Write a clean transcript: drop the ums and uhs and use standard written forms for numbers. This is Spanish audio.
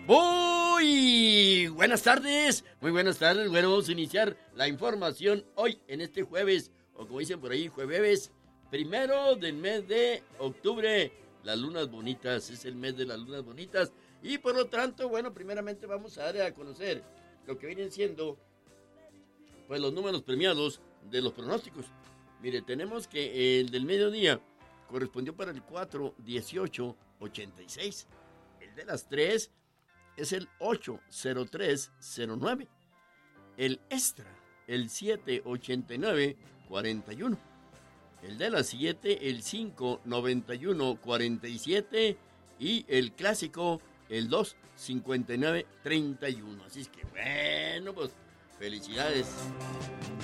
Muy buenas tardes, muy buenas tardes. Bueno, vamos a iniciar la información hoy en este jueves, o como dicen por ahí, jueves 1 del mes de octubre. Las lunas bonitas, es el mes de las lunas bonitas. Y por lo tanto, bueno, primeramente vamos a dar a conocer lo que vienen siendo, pues, los números premiados de los pronósticos. Mire, tenemos que el del mediodía correspondió para el 4, 18, 86. El de las 3 es el 80309. El extra, el 78941. El de las 7, el 59147. Y el clásico, el 25931. Así es que bueno, pues felicidades.